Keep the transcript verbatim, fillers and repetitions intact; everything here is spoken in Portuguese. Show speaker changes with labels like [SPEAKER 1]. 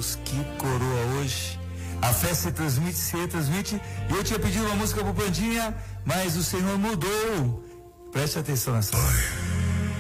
[SPEAKER 1] Deus, que coroa hoje. A festa se transmite, se retransmite. E eu tinha pedido uma música pro Pandinha, mas o Senhor mudou. Preste atenção nessa.